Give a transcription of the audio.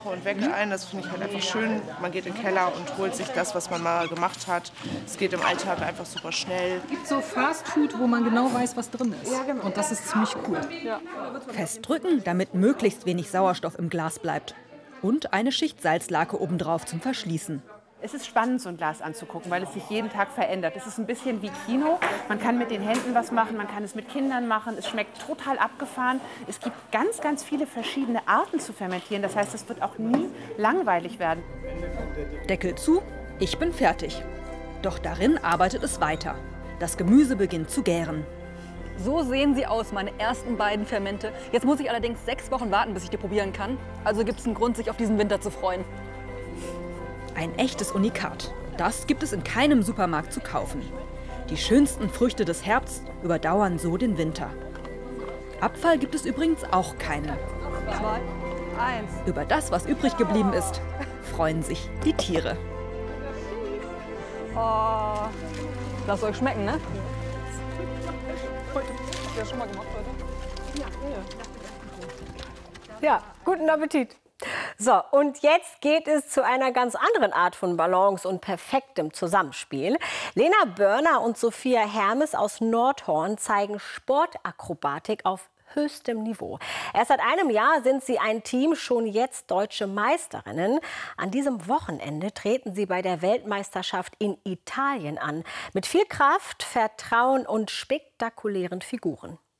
Und wecke ein, das finde ich halt einfach schön. Man geht in den Keller und holt sich das, was man mal gemacht hat. Es geht im Alltag einfach super schnell. Es gibt so Fast Food, wo man genau weiß, was drin ist. Ja, genau. Und das ist ziemlich cool. Ja. Festdrücken, damit möglichst wenig Sauerstoff im Glas bleibt. Und eine Schicht Salzlake obendrauf zum Verschließen. Es ist spannend, so ein Glas anzugucken, weil es sich jeden Tag verändert. Es ist ein bisschen wie Kino. Man kann mit den Händen was machen, man kann es mit Kindern machen. Es schmeckt total abgefahren. Es gibt ganz, ganz viele verschiedene Arten zu fermentieren. Das heißt, es wird auch nie langweilig werden. Deckel zu, ich bin fertig. Doch darin arbeitet es weiter. Das Gemüse beginnt zu gären. So sehen sie aus, meine ersten beiden Fermente. Jetzt muss ich allerdings 6 Wochen warten, bis ich die probieren kann. Also gibt es einen Grund, sich auf diesen Winter zu freuen. Ein echtes Unikat. Das gibt es in keinem Supermarkt zu kaufen. Die schönsten Früchte des Herbst überdauern so den Winter. Abfall gibt es übrigens auch keinen. 2, 1. Über das, was übrig geblieben ist, freuen sich die Tiere. Oh, lasst euch schmecken, ne? Habt ihr das schon mal gemacht heute? Ja, guten Appetit. So, und jetzt geht es zu einer ganz anderen Art von Balance und perfektem Zusammenspiel. Lena Börner und Sophia Hermes aus Nordhorn zeigen Sportakrobatik auf höchstem Niveau. Erst seit einem Jahr sind sie ein Team, schon jetzt deutsche Meisterinnen. An diesem Wochenende treten sie bei der Weltmeisterschaft in Italien an. Mit viel Kraft, Vertrauen und spektakulären Figuren.